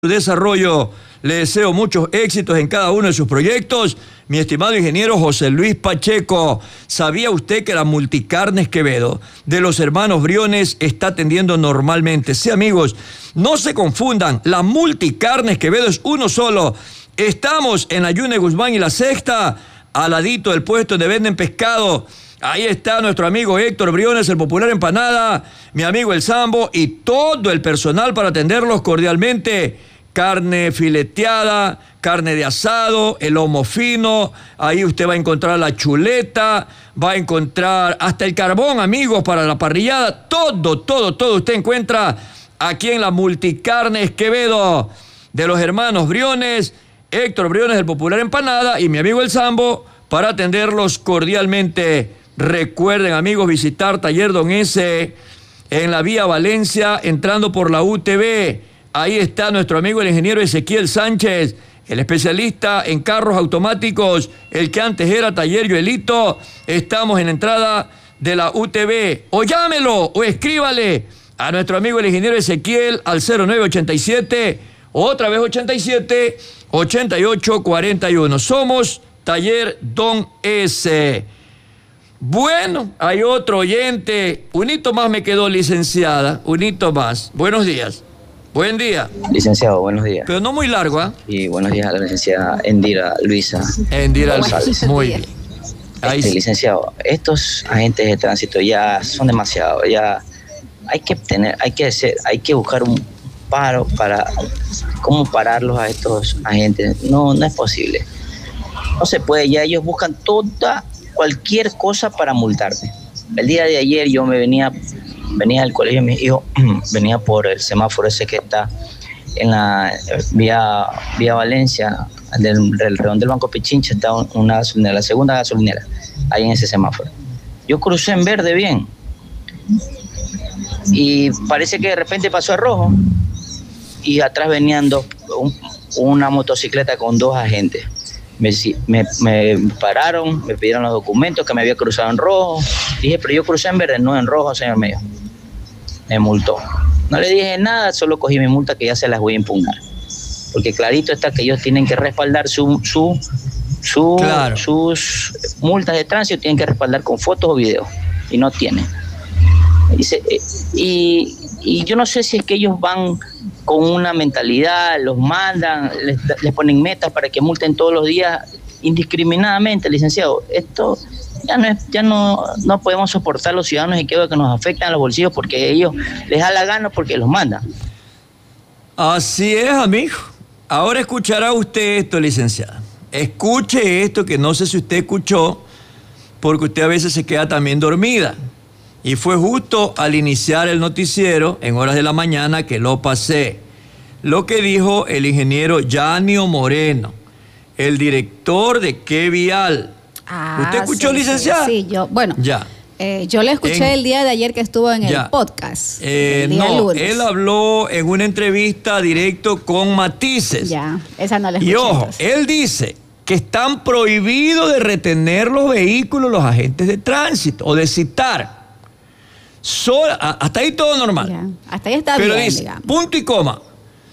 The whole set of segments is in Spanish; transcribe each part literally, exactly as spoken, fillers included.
desarrollo. Le deseo muchos éxitos en cada uno de sus proyectos. Mi estimado ingeniero José Luis Pacheco, ¿sabía usted que la Multicarnes Quevedo de los hermanos Briones está atendiendo normalmente? Sí, amigos, no se confundan, la Multicarnes Quevedo es uno solo. Estamos en la Yune Guzmán y la Sexta, al ladito del puesto donde venden pescado. Ahí está nuestro amigo Héctor Briones, el popular empanada, mi amigo el Sambo y todo el personal para atenderlos cordialmente. Carne fileteada, carne de asado, el lomo fino, ahí usted va a encontrar la chuleta, va a encontrar hasta el carbón, amigos, para la parrillada, todo, todo, todo usted encuentra aquí en la Multicarnes Quevedo de los hermanos Briones, Héctor Briones, el popular empanada, y mi amigo el Sambo, para atenderlos cordialmente. Recuerden, amigos, visitar Taller Don S en la vía Valencia, entrando por la U T V. Ahí está nuestro amigo el ingeniero Ezequiel Sánchez, el especialista en carros automáticos, el que antes era Taller Joelito. Estamos en la entrada de la U T V. O llámelo o escríbale a nuestro amigo el ingeniero Ezequiel al cero nueve ochenta y siete, otra vez ochenta y siete, ochenta y ocho cuarenta y uno. Somos Taller Don S. Bueno, hay otro oyente. Un hito más me quedó, licenciada. Un hito más. Buenos días. Buen día. Licenciado, buenos días. Pero no muy largo, ¿ah? ¿eh? Y buenos días a la licenciada Endira Luisa. Endira Luisa. Muy bien. Ahí este, sí. Licenciado, estos agentes de tránsito ya son demasiados. Ya hay que tener, hay que hacer, hay que buscar un paro para cómo pararlos a estos agentes. No, no es posible. No se puede. Ya ellos buscan toda cualquier cosa para multarme. El día de ayer yo me venía venía del colegio de mi hijo, venía por el semáforo ese que está en la vía, vía Valencia, del, del redondel Banco Pichincha, está una gasolinera, la segunda gasolinera, ahí en ese semáforo. Yo crucé en verde bien, y parece que de repente pasó a rojo, y atrás venían dos, un, una motocicleta con dos agentes. Me, me, me pararon, me pidieron los documentos, que me había cruzado en rojo. Dije, pero yo crucé en verde, no en rojo, señor mío. Me multó. No le dije nada, solo cogí mi multa, que ya se las voy a impugnar. Porque clarito está que ellos tienen que respaldar su, su, su, claro. sus multas de tránsito, tienen que respaldar con fotos o videos, y no tienen. Dice, y, y yo no sé si es que ellos van con una mentalidad, los mandan, les, les ponen metas para que multen todos los días indiscriminadamente, licenciado. Esto ya no es, ya no, no podemos soportar los ciudadanos y que nos afectan a los bolsillos porque ellos les da la gana porque los mandan. Así es, amigo. Ahora escuchará usted esto, licenciada. Escuche esto, que no sé si usted escuchó, porque usted a veces se queda también dormida. Y fue justo al iniciar el noticiero, en horas de la mañana, que lo pasé. Lo que dijo el ingeniero Yanio Moreno, el director de Qué Vial. Ah, ¿Usted escuchó, sí, licenciada? Sí, sí, yo, bueno, ya. Eh, yo le escuché en, el día de ayer que estuvo en ya. el podcast. Eh, el día no, lunes. él habló en una entrevista directo con Matices. Ya, esa no la escuché. Y ojo, entonces. él dice que están prohibidos de retener los vehículos los agentes de tránsito o de citar. Solo, hasta ahí todo normal. Ya, hasta ahí está Pero bien, dice, digamos. punto y coma,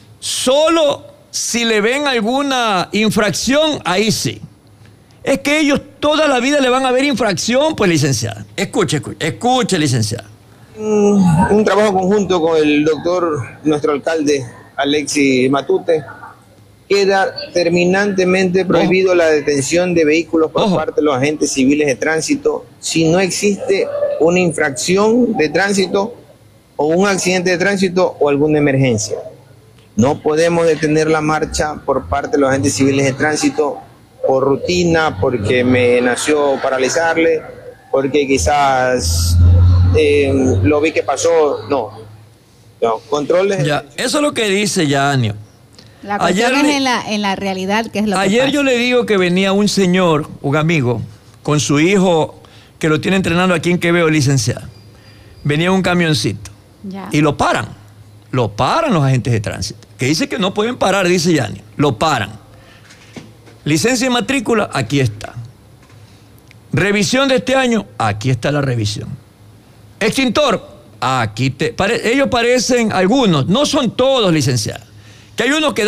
solo si le ven alguna infracción, ahí sí. Es que ellos toda la vida le van a ver infracción, pues, licenciada. Escuche, escuche, escuche, licenciada. Un, un trabajo conjunto con el doctor, nuestro alcalde, Alexis Matute. Queda terminantemente prohibido la detención de vehículos por Ojo. parte de los agentes civiles de tránsito si no existe una infracción de tránsito o un accidente de tránsito o alguna emergencia. No podemos detener la marcha por parte de los agentes civiles de tránsito por rutina, porque me nació paralizarle, porque quizás eh, lo vi que pasó. No, no. Controles. Ya, eso es lo que dice Yanio. La cuestión Ayer es le- en la, en la realidad, que es lo que Ayer pasa. yo le digo que venía un señor, un amigo, con su hijo, que lo tiene entrenando aquí en Quevedo, licenciada. Venía un camioncito. Ya. Y lo paran. Lo paran los agentes de tránsito. Que dice que no pueden parar, dice Yanio. Lo paran. Licencia y matrícula, aquí está. Revisión de este año, aquí está la revisión. Extintor, aquí te... Pare, ellos parecen algunos, no son todos, licenciados, que hay unos que